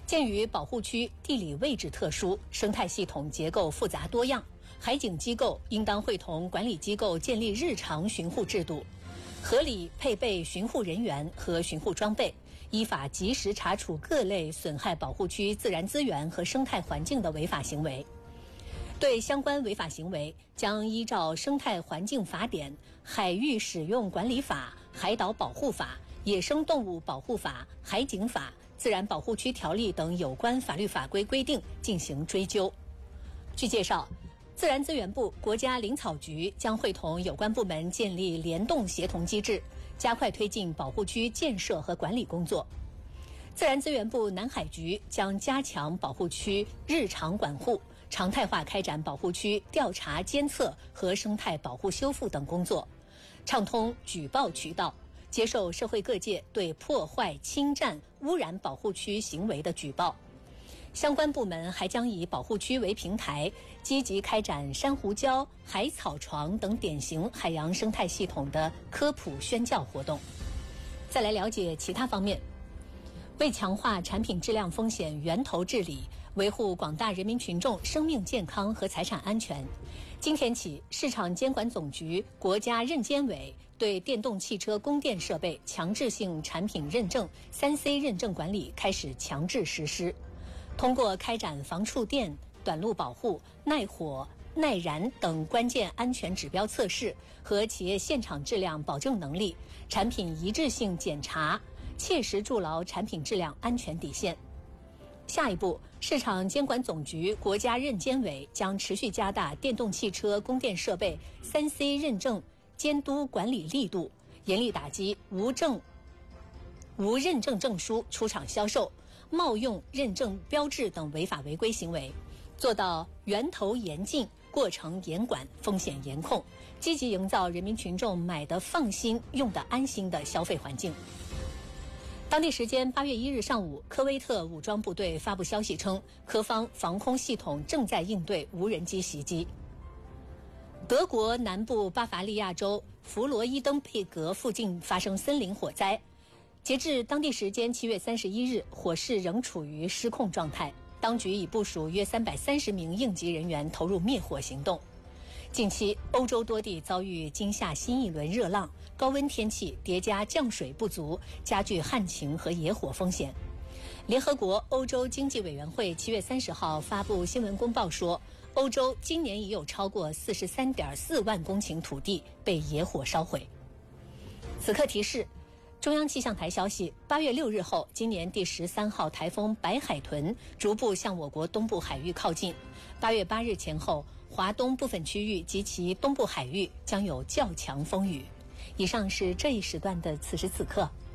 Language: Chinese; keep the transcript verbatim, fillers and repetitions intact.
鉴于保护区地理位置特殊，生态系统结构复杂多样，海警机构应当会同管理机构建立日常巡护制度，合理配备巡护人员和巡护装备，依法及时查处各类损害保护区自然资源和生态环境的违法行为。对相关违法行为，将依照《生态环境法典》、《海域使用管理法》、《海岛保护法》、《野生动物保护法》、《海警法》、《自然保护区条例》等有关法律法规规定进行追究。据介绍，自然资源部、国家林草局将会同有关部门建立联动协同机制，加快推进保护区建设和管理工作。自然资源部南海局将加强保护区日常管护，常态化开展保护区调查监测和生态保护修复等工作，畅通举报渠道，接受社会各界对破坏、侵占、污染保护区行为的举报。相关部门还将以保护区为平台，积极开展珊瑚礁、海草床等典型海洋生态系统的科普宣教活动。再来了解其他方面。为强化产品质量风险源头治理，维护广大人民群众生命健康和财产安全，今天起，市场监管总局、国家认监委对电动汽车供电设备强制性产品认证 三 C 认证管理开始强制实施。通过开展防触电、短路保护、耐火、耐燃等关键安全指标测试和企业现场质量保证能力、产品一致性检查，切实筑牢产品质量安全底线。下一步，市场监管总局、国家认监委将持续加大电动汽车供电设备 三 C 认证监督管理力度，严厉打击无证、无认证证书出厂销售、冒用认证标志等违法违规行为，做到源头严禁、过程严管、风险严控，积极营造人民群众买得放心、用得安心的消费环境。当地时间八月一日上午，科威特武装部队发布消息称，科方防空系统正在应对无人机袭击。德国南部巴伐利亚州弗罗伊登佩格附近发生森林火灾，截至当地时间七月三十一日，火势仍处于失控状态，当局已部署约三百三十名应急人员投入灭火行动。近期，欧洲多地遭遇今夏新一轮热浪，高温天气叠加降水不足，加剧旱情和野火风险。联合国欧洲经济委员会七月三十号发布新闻公报说，欧洲今年已有超过四十三点四万公顷土地被野火烧毁。此刻提示，中央气象台消息，八月六日后，今年第十三号台风白海豚逐步向我国东部海域靠近。八月八日前后，华东部分区域及其东部海域将有较强风雨。以上是这一时段的此时此刻。